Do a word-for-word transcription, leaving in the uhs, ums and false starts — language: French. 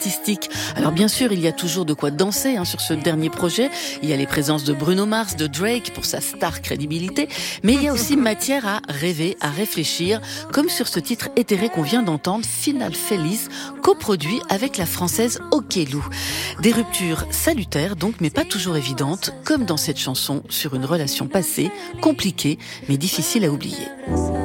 artistique. Alors bien sûr, il y a toujours de quoi danser hein, sur ce dernier projet. Il y a les présences de Bruno Mars, de Drake pour sa star crédibilité, mais il y a aussi matière à rêver, à réfléchir, comme sur ce titre éthéré qu'on vient d'entendre, Final Feliz, coproduit avec la française Okelou. Des ruptures salutaires donc, mais pas toujours évidentes, comme dans cette chanson sur une relation passée, compliquée mais difficile à oublier.